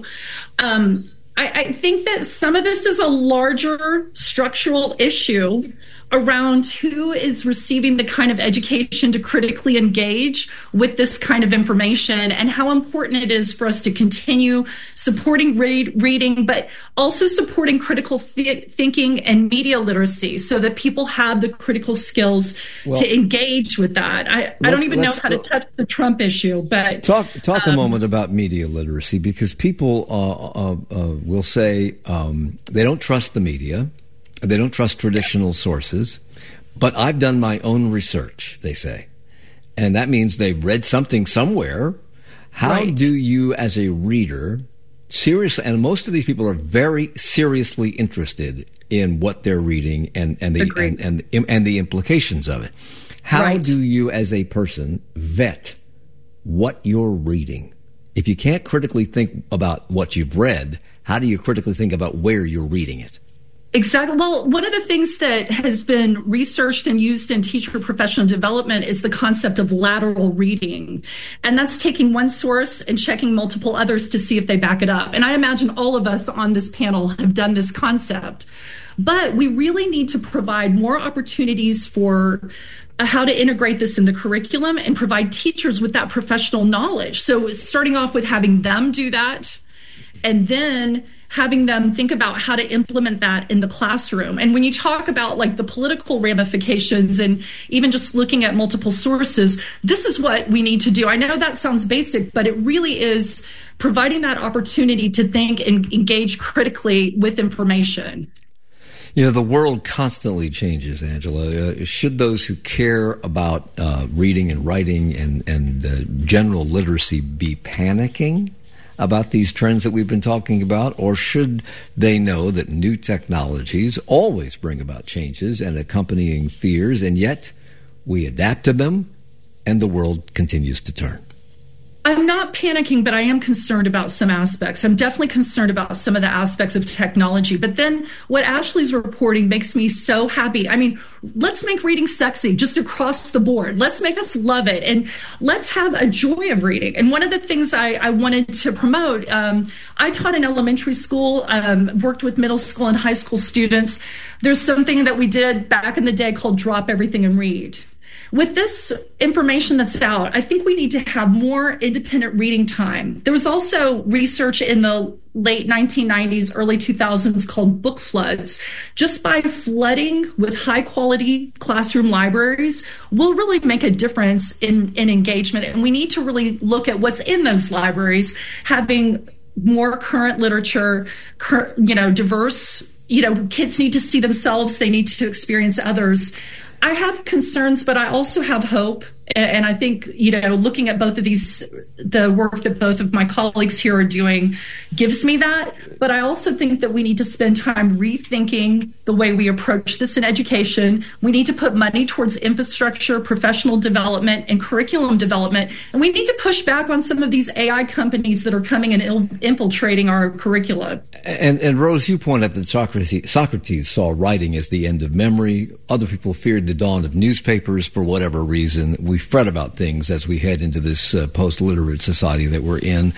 Um, I, I think that some of this is a larger structural issue around who is receiving the kind of education to critically engage with this kind of information, and how important it is for us to continue supporting read, reading, but also supporting critical th- thinking and media literacy, so that people have the critical skills well, to engage with that. I, let, I don't even know how to touch the Trump issue, but talk talk um, a moment about media literacy, because people uh, uh, uh, will say um, they don't trust the media. They don't trust traditional sources, but I've done my own research, they say. And that means they've read something somewhere. How right. do you, as a reader, seriously, and most of these people are very seriously interested in what they're reading and, and, the, and, and, and the implications of it. How right. do you, as a person, vet what you're reading? If you can't critically think about what you've read, how do you critically think about where you're reading it? Exactly. Well, one of the things that has been researched and used in teacher professional development is the concept of lateral reading. And that's taking one source and checking multiple others to see if they back it up. And I imagine all of us on this panel have done this concept. But we really need to provide more opportunities for how to integrate this in the curriculum and provide teachers with that professional knowledge. So starting off with having them do that, and then having them think about how to implement that in the classroom. And when you talk about like the political ramifications and even just looking at multiple sources, this is what we need to do. I know that sounds basic, but it really is providing that opportunity to think and engage critically with information. You know, the world constantly changes, Angela. Uh, should those who care about uh, reading and writing and, and uh, general literacy be panicking about these trends that we've been talking about, or should they know that new technologies always bring about changes and accompanying fears, and yet we adapt to them and the world continues to turn? I'm not panicking, but I am concerned about some aspects. I'm definitely concerned about some of the aspects of technology. But then what Ashley's reporting makes me so happy. I mean, let's make reading sexy just across the board. Let's make us love it. And let's have a joy of reading. And one of the things I, I wanted to promote, um, I taught in elementary school, um, worked with middle school and high school students. There's something that we did back in the day called Drop Everything and Read. With this information that's out, I think we need to have more independent reading time. There was also research in the late nineteen nineties, early two thousands called book floods. Just by flooding with high quality classroom libraries will really make a difference in, in engagement. And we need to really look at what's in those libraries, having more current literature, cur- you know, diverse, you know, kids need to see themselves, they need to experience others. I have concerns, but I also have hope. And I think, you know, looking at both of these, the work that both of my colleagues here are doing gives me that. But I also think that we need to spend time rethinking the way we approach this in education. We need to put money towards infrastructure, professional development, and curriculum development. And we need to push back on some of these A I companies that are coming and il- infiltrating our curricula. And, and Rose, you point out that Socrates, Socrates saw writing as the end of memory. Other people feared the dawn of newspapers for whatever reason. We fret about things as we head into this uh, post-literate society that we're in.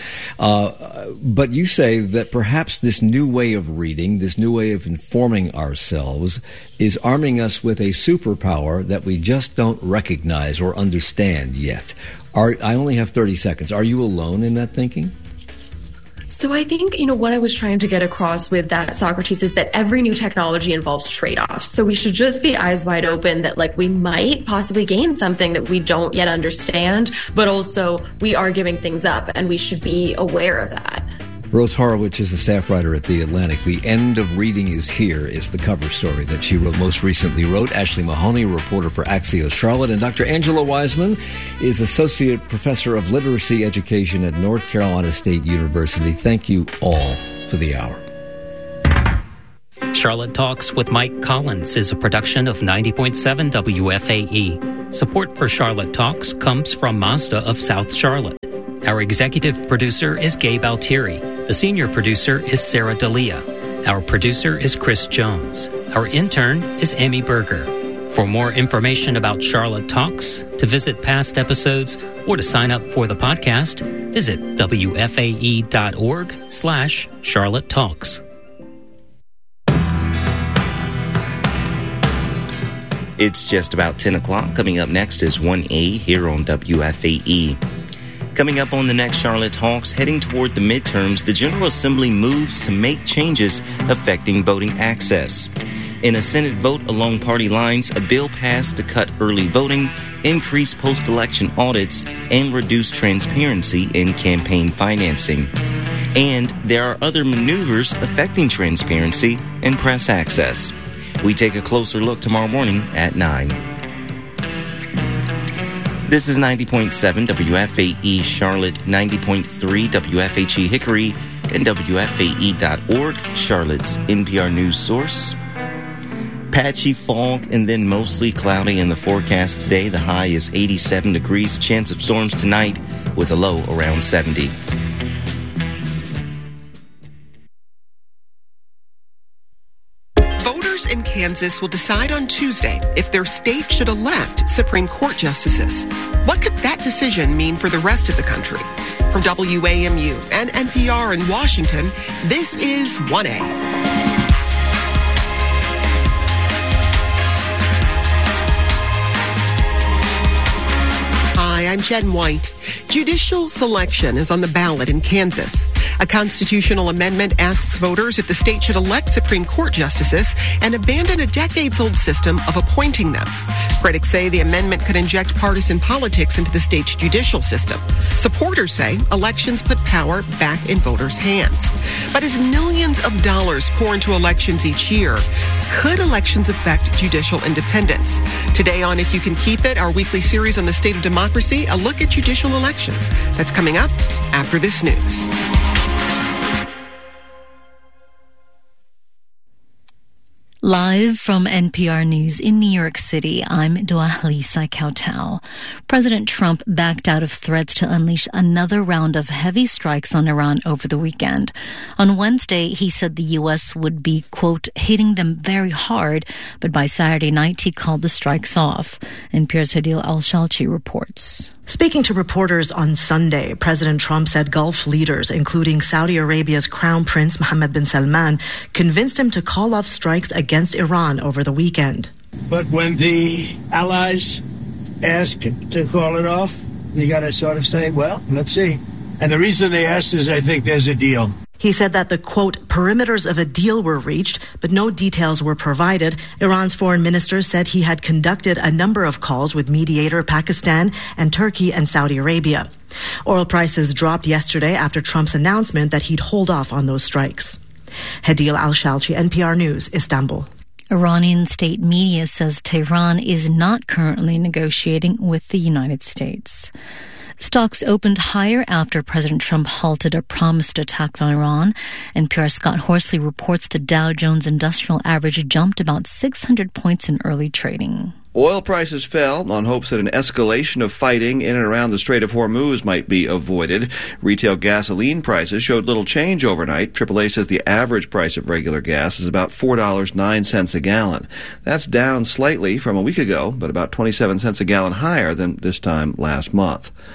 Uh, but you say that perhaps this new way of reading, this new way of informing ourselves, is arming us with a superpower that we just don't recognize or understand yet. Are, I only have thirty seconds. Are you alone in that thinking? So I think, you know, what I was trying to get across with that, Socrates, is that every new technology involves trade-offs. So we should just be eyes wide open that, like, we might possibly gain something that we don't yet understand, but also we are giving things up, and we should be aware of that. Rose Horowitz is a staff writer at The Atlantic. The End of Reading is Here is the cover story that she wrote most recently wrote. Ashley Mahoney, a reporter for Axios Charlotte, and Doctor Angela Wiseman is Associate Professor of Literacy Education at North Carolina State University. Thank you all for the hour. Charlotte Talks with Mike Collins is a production of ninety point seven W F A E. Support for Charlotte Talks comes from Mazda of South Charlotte. Our executive producer is Gabe Altieri. The senior producer is Sarah D'Elia. Our producer is Chris Jones. Our intern is Amy Berger. For more information about Charlotte Talks, to visit past episodes, or to sign up for the podcast, visit W F A E dot org slash Charlotte Talks. It's just about ten o'clock. Coming up next is one A here on W F A E. Coming up on the next Charlotte Talks, heading toward the midterms, the General Assembly moves to make changes affecting voting access. In a Senate vote along party lines, a bill passed to cut early voting, increase post-election audits, and reduce transparency in campaign financing. And there are other maneuvers affecting transparency and press access. We take a closer look tomorrow morning at nine. This is ninety point seven W F A E Charlotte, ninety point three W F H E Hickory, and W F A E dot org, Charlotte's N P R news source. Patchy fog and then mostly cloudy in the forecast today. The high is eighty-seven degrees. Chance of storms tonight with a low around seventy. In Kansas will decide on Tuesday if their state should elect Supreme Court justices. What could that decision mean for the rest of the country? From W A M U and N P R in Washington, this is one A. Hi, I'm Jen White. Judicial selection is on the ballot in Kansas. A constitutional amendment asks voters if the state should elect Supreme Court justices and abandon a decades-old system of appointing them. Critics say the amendment could inject partisan politics into the state's judicial system. Supporters say elections put power back in voters' hands. But as millions of dollars pour into elections each year, could elections affect judicial independence? Today on If You Can Keep It, our weekly series on the state of democracy, a look at judicial elections. That's coming up after this news. Live from N P R News in New York City, I'm Dua-Lisa Kautal. President Trump backed out of threats to unleash another round of heavy strikes on Iran over the weekend. On Wednesday, he said the U S would be, quote, hitting them very hard, but by Saturday night, he called the strikes off. N P R's Hadil Al-Shalchi reports. Speaking to reporters on Sunday, President Trump said Gulf leaders, including Saudi Arabia's Crown Prince Mohammed bin Salman, convinced him to call off strikes against Iran over the weekend. But when the allies ask to call it off, you got to sort of say, well, let's see. And the reason they asked is I think there's a deal. He said that the, quote, perimeters of a deal were reached, but no details were provided. Iran's foreign minister said he had conducted a number of calls with mediator Pakistan and Turkey and Saudi Arabia. Oil prices dropped yesterday after Trump's announcement that he'd hold off on those strikes. Hadil Al-Shalchi, N P R News, Istanbul. Iranian state media says Tehran is not currently negotiating with the United States. Stocks opened higher after President Trump halted a promised attack on Iran. N P R's Scott Horsley reports the Dow Jones Industrial Average jumped about six hundred points in early trading. Oil prices fell on hopes that an escalation of fighting in and around the Strait of Hormuz might be avoided. Retail gasoline prices showed little change overnight. triple A says the average price of regular gas is about four dollars and nine cents a gallon. That's down slightly from a week ago, but about twenty-seven cents a gallon higher than this time last month.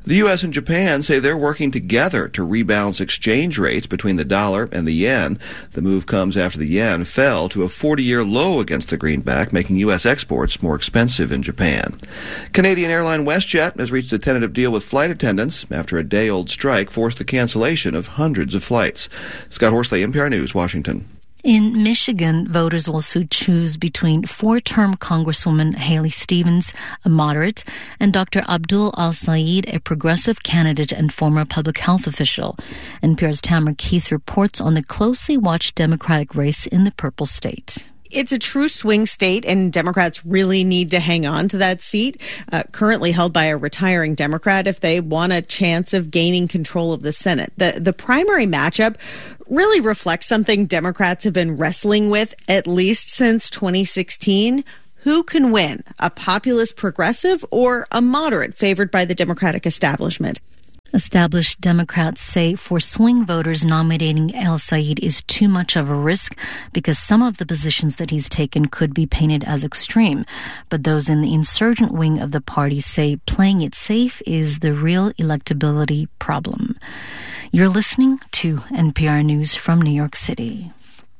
The U S and Japan say they're working together to rebalance exchange rates between the dollar and the yen. The move comes after the yen fell to a forty-year low against the greenback, making U S exports more expensive in Japan. Canadian airline WestJet has reached a tentative deal with flight attendants after a day-old strike forced the cancellation of hundreds of flights. Scott Horsley, N P R News, Washington. In Michigan, voters will soon choose between four-term Congresswoman Haley Stevens, a moderate, and Doctor Abdul Al-Sayed, a progressive candidate and former public health official. N P R's Tamara Keith reports on the closely watched Democratic race in the Purple State. It's a true swing state, and Democrats really need to hang on to that seat, uh, currently held by a retiring Democrat, if they want a chance of gaining control of the Senate. The, the primary matchup really reflects something Democrats have been wrestling with at least since twenty sixteen. Who can win, a populist progressive or a moderate favored by the Democratic establishment? Established Democrats say for swing voters, nominating Al-Sayed is too much of a risk because some of the positions that he's taken could be painted as extreme. But those in the insurgent wing of the party say playing it safe is the real electability problem. You're listening to N P R News from New York City.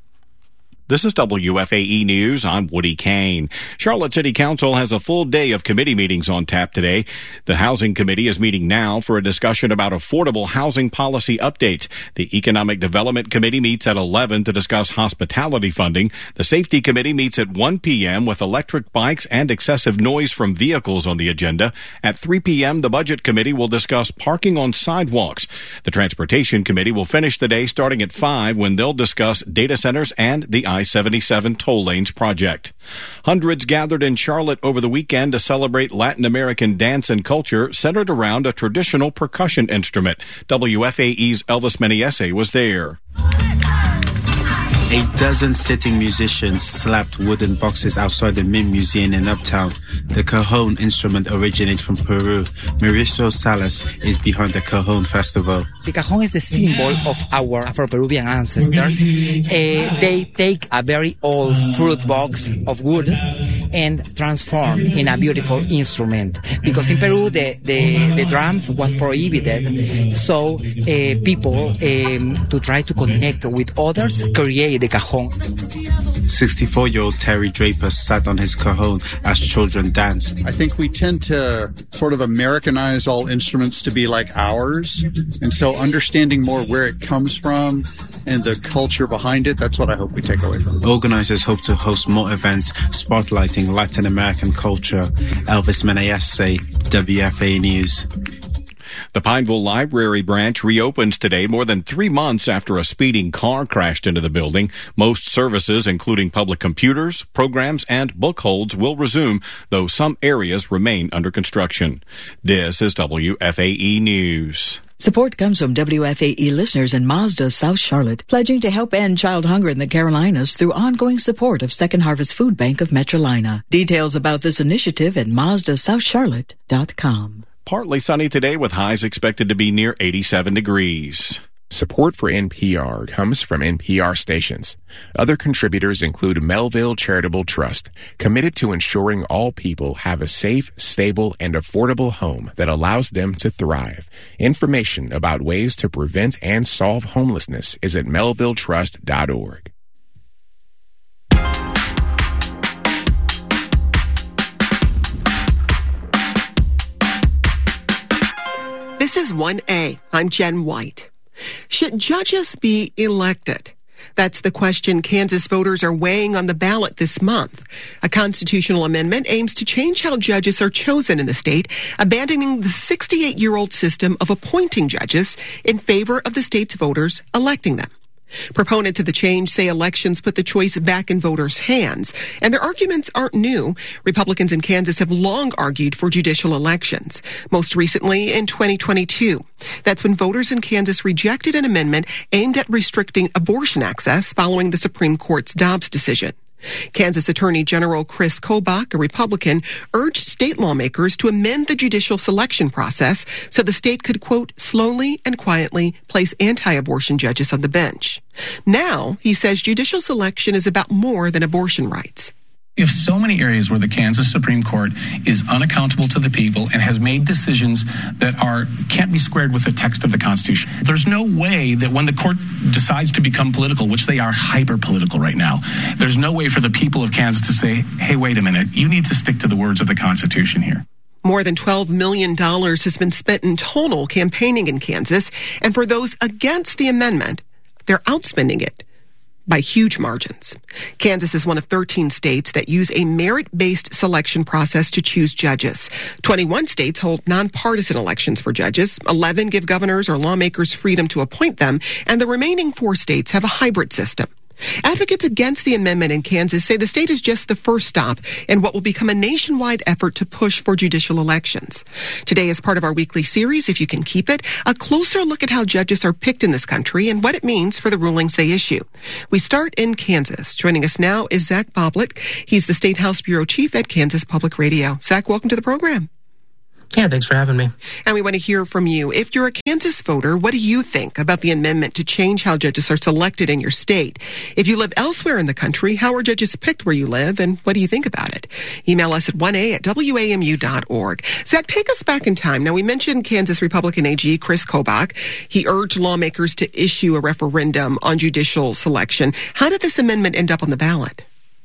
This is W F A E News. I'm Woody Kane. Charlotte City Council has a full day of committee meetings on tap today. The Housing Committee is meeting now for a discussion about affordable housing policy updates. The Economic Development Committee meets at eleven to discuss hospitality funding. The Safety Committee meets at one p.m. with electric bikes and excessive noise from vehicles on the agenda. At three p.m., the Budget Committee will discuss parking on sidewalks. The Transportation Committee will finish the day starting at five when they'll discuss data centers and the I seventy-seven toll lanes project. Hundreds gathered in Charlotte over the weekend to celebrate Latin American dance and culture centered around a traditional percussion instrument. W F A E's Elvis Meniese was there. A dozen sitting musicians slapped wooden boxes outside the Mint Museum in Uptown. The cajon instrument originates from Peru. Mauricio Salas is behind the Cajon Festival. The cajon is the symbol of our Afro-Peruvian ancestors. Uh, they take a very old fruit box of wood and transform in a beautiful instrument. Because in Peru, the, the, the drums was prohibited. So uh, people, um, to try to connect with others, create the cajon. sixty-four-year-old Terry Draper sat on his cajon as children danced. I think we tend to sort of Americanize all instruments to be like ours. And so understanding more where it comes from and the culture behind it, that's what I hope we take away from it. Organizers hope to host more events spotlighting Latin American culture. Elvis Meniese, W F A News. The Pineville Library branch reopens today more than three months after a speeding car crashed into the building. Most services, including public computers, programs, and book holds, will resume, though some areas remain under construction. This is W F A E News. Support comes from W F A E listeners in Mazda, South Charlotte, pledging to help end child hunger in the Carolinas through ongoing support of Second Harvest Food Bank of Metrolina. Details about this initiative at Mazda South Charlotte dot com. Partly sunny today with highs expected to be near eighty-seven degrees. Support for N P R comes from N P R stations. Other contributors include Melville Charitable Trust, committed to ensuring all people have a safe, stable, and affordable home that allows them to thrive. Information about ways to prevent and solve homelessness is at melville trust dot org. This is one A. I'm Jen White. Should judges be elected? That's the question Kansas voters are weighing on the ballot this month. A constitutional amendment aims to change how judges are chosen in the state, abandoning the sixty-eight-year-old system of appointing judges in favor of the state's voters electing them. Proponents of the change say elections put the choice back in voters' hands, and their arguments aren't new. Republicans in Kansas have long argued for judicial elections, most recently in twenty twenty-two. That's when voters in Kansas rejected an amendment aimed at restricting abortion access following the Supreme Court's Dobbs decision. Kansas Attorney General Chris Kobach, a Republican, urged state lawmakers to amend the judicial selection process so the state could, quote, slowly and quietly place anti-abortion judges on the bench. Now, he says judicial selection is about more than abortion rights. We have so many areas where the Kansas Supreme Court is unaccountable to the people and has made decisions that are can't be squared with the text of the Constitution. There's no way that when the court decides to become political, which they are hyper-political right now, there's no way for the people of Kansas to say, hey, wait a minute, you need to stick to the words of the Constitution here. More than twelve million dollars has been spent in total campaigning in Kansas, and for those against the amendment, they're outspending it by huge margins. Kansas is one of thirteen states that use a merit-based selection process to choose judges. twenty-one states hold nonpartisan elections for judges. eleven give governors or lawmakers freedom to appoint them, and the remaining four states have a hybrid system. Advocates against the amendment in Kansas say the state is just the first stop in what will become a nationwide effort to push for judicial elections. Today, as part of our weekly series, If You Can Keep It, a closer look at how judges are picked in this country and what it means for the rulings they issue. We start in Kansas. Joining us now is Zach Boblik. He's the State House Bureau Chief at Kansas Public Radio. Zach, welcome to the program. Yeah, thanks for having me. And we want to hear from you. If you're a Kansas voter, what do you think about the amendment to change how judges are selected in your state? If you live elsewhere in the country, how are judges picked where you live, and what do you think about it? Email us at one a at w a m u dot org. Zach, take us back in time. Now, we mentioned Kansas Republican A G Chris Kobach. He urged lawmakers to issue a referendum on judicial selection. How did this amendment end up on the ballot?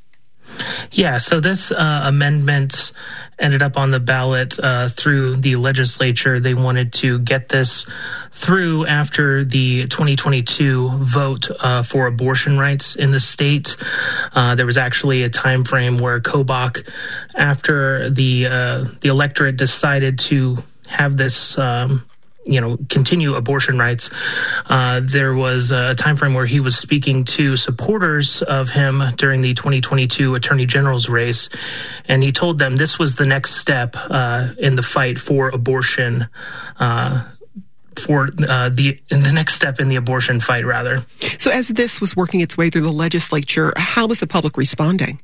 Yeah, so this uh, amendment ended up on the ballot uh, through the legislature. They wanted to get this through after the twenty twenty-two vote uh, for abortion rights in the state. Uh, there was actually a time frame where Kobach, after the uh, the electorate decided to have this um, you know, continue abortion rights, Uh, there was a time frame where he was speaking to supporters of him during the twenty twenty-two Attorney General's race, and he told them this was the next step uh, in the fight for abortion, uh, for uh, the in the next step in the abortion fight, rather. So as this was working its way through the legislature, how was the public responding?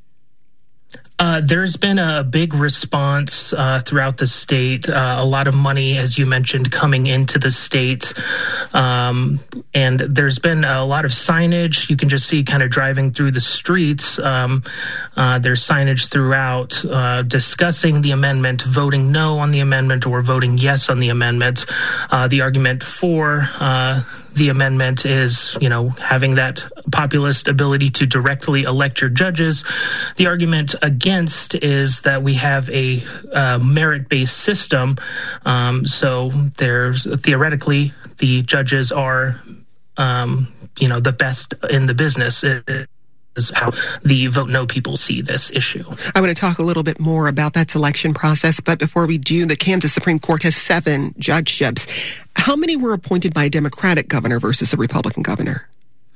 Uh, there's been a big response uh, throughout the state. Uh, a lot of money, as you mentioned, coming into the state. Um, and there's been a lot of signage. You can just see kind of driving through the streets. Um, uh, there's signage throughout uh, discussing the amendment, voting no on the amendment or voting yes on the amendment. Uh, the argument for uh, the amendment is, you know, having that populist ability to directly elect your judges. The argument against is that we have a uh, merit-based system. Um, so there's theoretically the judges are, um, you know, the best in the business. It, is how the vote no people see this issue. I want to talk a little bit more about that selection process, but before we do, the Kansas Supreme Court has seven judgeships. How many were appointed by a Democratic governor versus a Republican governor?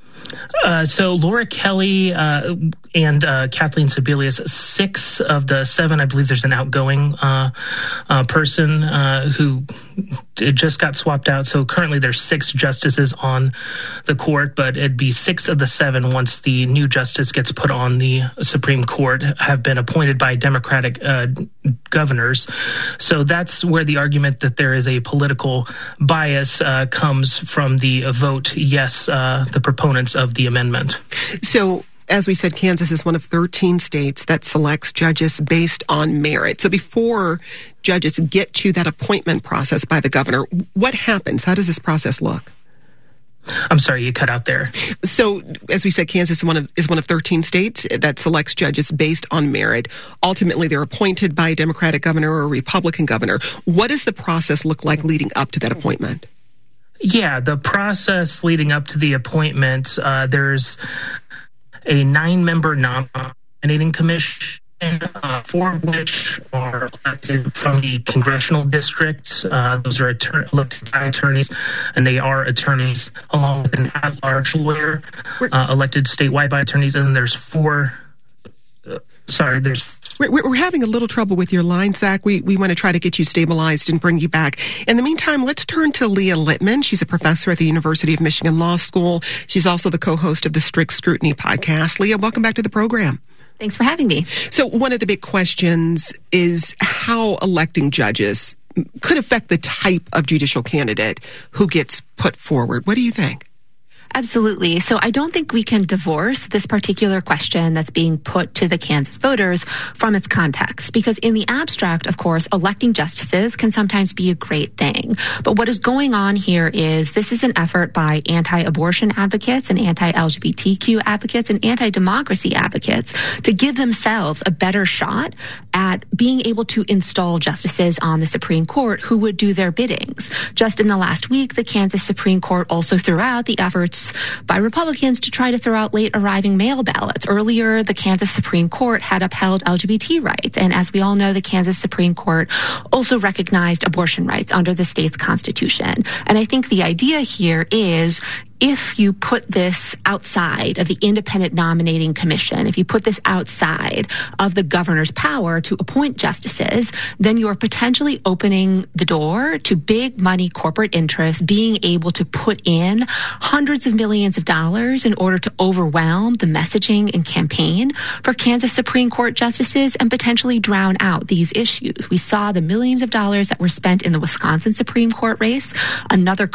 Uh, so Laura Kelly uh, and uh, Kathleen Sebelius, six of the seven, I believe there's an outgoing uh, uh, person uh, who just got swapped out. So currently there's six justices on the court, but it'd be six of the seven once the new justice gets put on the Supreme Court have been appointed by Democratic uh, governors. So that's where the argument that there is a political bias uh, comes from the uh, vote yes, uh, the proponents of the amendment. So, as we said, Kansas is one of thirteen states that selects judges based on merit. So before judges get to that appointment process by the governor, what happens? How does this process look? I'm sorry, you cut out there. So, as we said, Kansas is one of is one of thirteen states that selects judges based on merit. Ultimately, they're appointed by a Democratic governor or a Republican governor. What does the process look like leading up to that appointment? Yeah, the process leading up to the appointment, uh, there's a nine-member nominating commission, uh, four of which are elected from the congressional districts. Uh, those are attor- elected by attorneys, and they are attorneys along with an at-large lawyer, uh, elected statewide by attorneys. And then there's four. Uh, sorry, there's. We're, we're having a little trouble with your line, Zach. We we want to try to get you stabilized and bring you back. In the meantime, let's turn to Leah Littman. She's a professor at the University of Michigan Law School. She's also the co-host of the Strict Scrutiny podcast. Leah, welcome back to the program. Thanks for having me. So one of the big questions is how electing judges could affect the type of judicial candidate who gets put forward. What do you think? Absolutely. So I don't think we can divorce this particular question that's being put to the Kansas voters from its context, because in the abstract, of course, electing justices can sometimes be a great thing. But what is going on here is this is an effort by anti-abortion advocates and anti-L G B T Q advocates and anti-democracy advocates to give themselves a better shot at being able to install justices on the Supreme Court who would do their biddings. Just in the last week, the Kansas Supreme Court also threw out the efforts by Republicans to try to throw out late arriving mail ballots. Earlier, the Kansas Supreme Court had upheld L G B T rights. And as we all know, the Kansas Supreme Court also recognized abortion rights under the state's constitution. And I think the idea here is, if you put this outside of the independent nominating commission, if you put this outside of the governor's power to appoint justices, then you are potentially opening the door to big money corporate interests being able to put in hundreds of millions of dollars in order to overwhelm the messaging and campaign for Kansas Supreme Court justices and potentially drown out these issues. We saw the millions of dollars that were spent in the Wisconsin Supreme Court race, another